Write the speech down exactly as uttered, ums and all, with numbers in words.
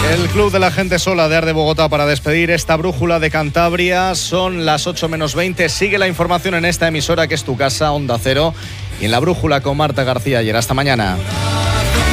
El Club de la Gente Sola de Arde Bogotá para despedir esta brújula de Cantabria. Son las ocho menos veinte. Sigue la información en esta emisora que es tu casa, Onda Cero. Y en la brújula con Marta García. Ayer hasta mañana.